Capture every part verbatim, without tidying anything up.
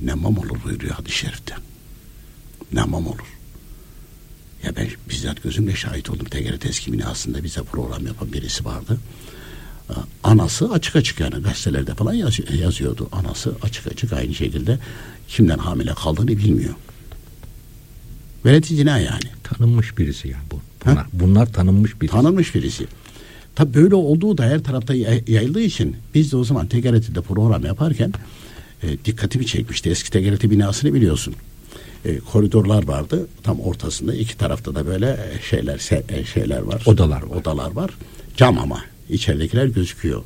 Nemmam olur buyuruyor hadis-i şerifte. Nemmam olur. Ya ben bizzat gözümle şahit oldum. T G R T eski binasında bize program yapan birisi vardı. Anası açık açık, yani gazetelerde falan yazıyordu. Anası açık açık aynı şekilde kimden hamile kaldığını bilmiyor. Veled-i zina yani. Tanınmış birisi yani bu. Bunlar, bunlar tanınmış birisi. Tanınmış birisi. Tabi böyle olduğu da her tarafta yayıldığı için biz de o zaman T G R T'de program yaparken e, dikkatimi çekmişti. Eski T G R T binasını biliyorsun. E, koridorlar vardı. Tam ortasında iki tarafta da böyle şeyler se, şeyler var. Odalar var. Odalar var. Cam ama içeridekiler gözüküyor.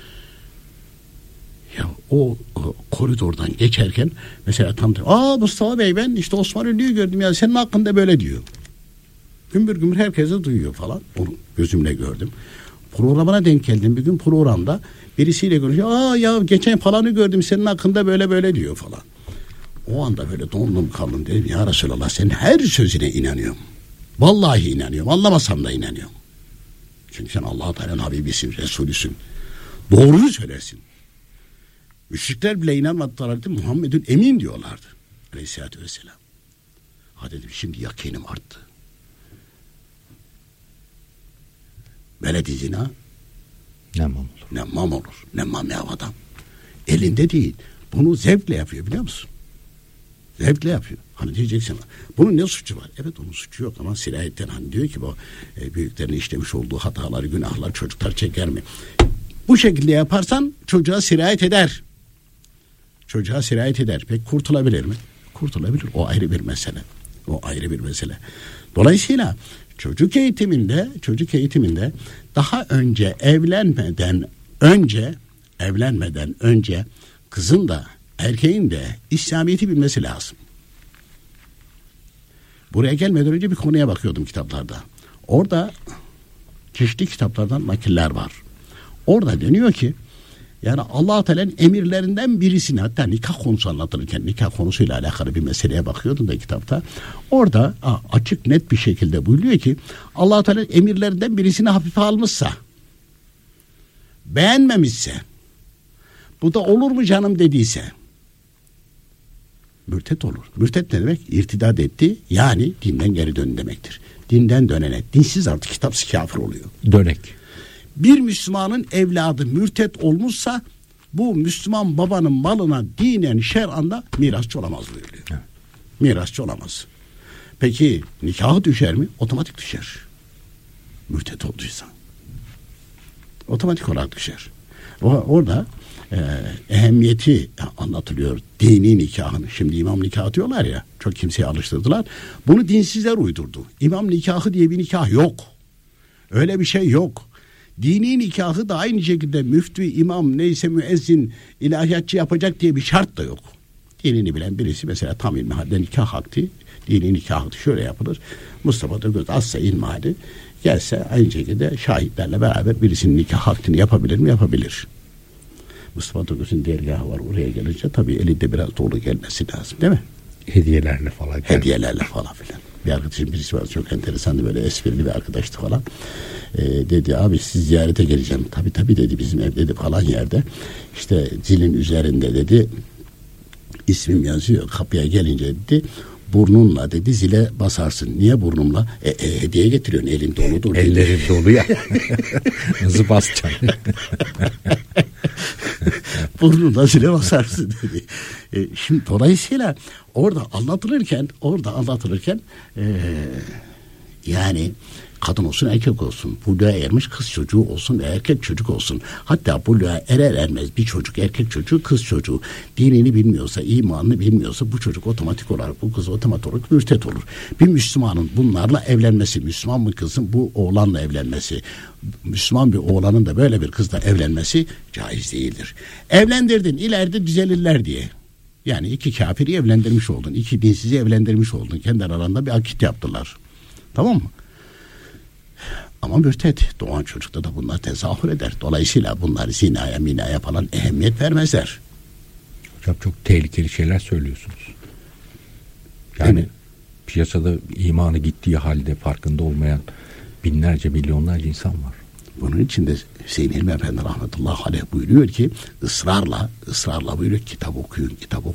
Ya o, o koridordan geçerken mesela tam aa Mustafa Bey, ben işte Osman Ünlü'yü gördüm ya, senin hakkında böyle diyor. Gümbür gümbür herkese duyuyor falan. Onu gözümle gördüm. Programına denk geldim bir gün, programda birisiyle görüşüyor. Aa ya geçen falanı gördüm, senin hakkında böyle böyle diyor falan. O anda böyle dondum kaldım, dedim ya Resulallah, senin her sözüne inanıyorum. Vallahi inanıyorum. Anlamasam da inanıyorum. Çünkü sen Allah-u Teala'nın Habibisin, Resulüsün. Doğruyu söylersin. Müşrikler bile inanmadılar halde Muhammed'in emin diyorlardı. Aleyhisselatü vesselam. Ha dedim, şimdi yakinim arttı. Veled-i zina nemmam olur. Nemmam olur. Nemmam ya adam. Elinde değil. Bunu zevkle yapıyor, biliyor musun? Zevkle yapıyor. Hani diyeceksin, bunun ne suçu var? Evet, onun suçu yok ama sirayetten, hani diyor ki bu e, büyüklerin işlemiş olduğu hatalar, günahlar çocuklar çeker mi? Bu şekilde yaparsan çocuğa sirayet eder. Çocuğa sirayet eder. Peki kurtulabilir mi? Kurtulabilir. O ayrı bir mesele. O ayrı bir mesele. Dolayısıyla çocuk eğitiminde, çocuk eğitiminde daha önce evlenmeden önce evlenmeden önce kızın da erkeğin de İslamiyet'i bilmesi lazım. Buraya gelmeden önce bir konuya bakıyordum kitaplarda. Orada çeşitli kitaplardan nakiller var. Orada deniyor ki yani Allah-u Teala'nın emirlerinden birisini, hatta nikah konusu anlatılırken nikah konusuyla alakalı bir meseleye bakıyordum da kitapta. Orada açık net bir şekilde buyuruyor ki Allah-u Teala'nın emirlerinden birisini hafife almışsa, beğenmemişse, bu da olur mu canım dediyse mürtet olur. Mürtet ne demek? İrtidat etti, yani dinden geri dön demektir. Dinden dönene, dinsiz artık kitapsız kafir oluyor. Dönek. Bir Müslümanın evladı mürtet olmuşsa bu Müslüman babanın malına dinen şer'anda mirasçı olamaz buyuruyor. Evet. Mirasçı olamaz. Peki nikahı düşer mi? Otomatik düşer. Mürtet olduysa. Otomatik olarak düşer. O, orada e, ehemmiyeti anlatılıyor. Dini nikahın. Şimdi imam nikahı diyorlar ya. Çok kimseye alıştırdılar. Bunu dinsizler uydurdu. İmam nikahı diye bir nikah yok. Öyle bir şey yok. Dini nikahı da aynı şekilde müftü, imam, neyse müezzin, ilahiyatçı yapacak diye bir şart da yok. Dinini bilen birisi mesela tam ilmihalde nikah hakkı, dini nikahı şöyle yapılır. Mustafa Dögöz azsa ilmihali gelse aynı şekilde şahitlerle beraber birisinin nikah hakkını yapabilir mi? Yapabilir. Mustafa Dögöz'ün dergahı var, oraya gelince tabii elinde biraz dolu gelmesi lazım, değil mi? Hediyelerle falan. Hediyelerle falan filan. Bir arkadaşım birisi var, çok enteresandı, böyle esprili bir arkadaştı falan. Ee, dedi abi siz ziyarete geleceğim. Tabii tabii dedi, bizim ev dedi falan yerde. İşte zilin üzerinde dedi ismim yazıyor. Kapıya gelince dedi burnunla dedi zile basarsın. Niye burnumla? E, e, hediye getiriyorsun, elin doludur. Ellerim dolu ya. Nasıl basacaksın? Burnunla zile basarsın dedi. E, şimdi dolayısıyla orada anlatılırken orada anlatılırken e, yani kadın olsun erkek olsun, buluğa ermiş kız çocuğu olsun ve erkek çocuk olsun, hatta buluğa erer ermez bir çocuk, erkek çocuğu, kız çocuğu dinini bilmiyorsa, imanını bilmiyorsa bu çocuk otomatik olarak, bu kız otomatik olarak mürtet olur. Bir Müslümanın bunlarla evlenmesi, Müslüman bir kızın bu oğlanla evlenmesi, Müslüman bir oğlanın da böyle bir kızla evlenmesi caiz değildir. Evlendirdin ileride düzelirler diye. Yani iki kafiri evlendirmiş oldun, iki dinsizi evlendirmiş oldun, kendi aralarında bir akit yaptılar. Tamam mı? Ama mürtet, doğan çocukta da bunlar tezahür eder. Dolayısıyla bunlar zinaya, minaya falan ehemmiyet vermezler. Hocam çok tehlikeli şeyler söylüyorsunuz. Yani piyasada imanı gittiği halde farkında olmayan binlerce, milyonlarca insan var. Bunun için de Hüseyin Hilmi Efendi rahmetullahi aleyh buyuruyor ki ısrarla, ısrarla buyuruyor kitap okuyun, kitap okuyun.